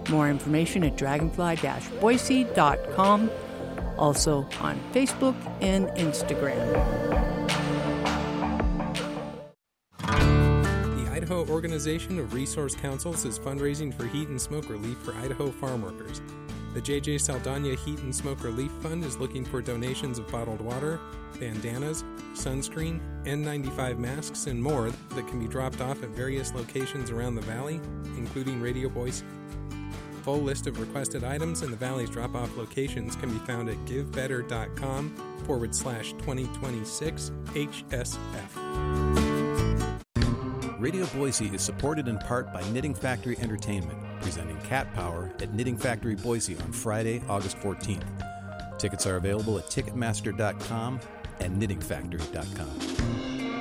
More information at dragonfly-boise.com, also on Facebook and Instagram. The Idaho Organization of Resource Councils is fundraising for heat and smoke relief for Idaho farm workers. The J.J. Saldana Heat and Smoke Relief Fund is looking for donations of bottled water, bandanas, sunscreen, N95 masks, and more that can be dropped off at various locations around the valley, including Radio Boise. Full list of requested items and the Valley's drop-off locations can be found at givebetter.com/2026 HSF. Radio Boise is supported in part by Knitting Factory Entertainment, presenting Cat Power at Knitting Factory Boise on Friday, August 14th. Tickets are available at Ticketmaster.com and KnittingFactory.com.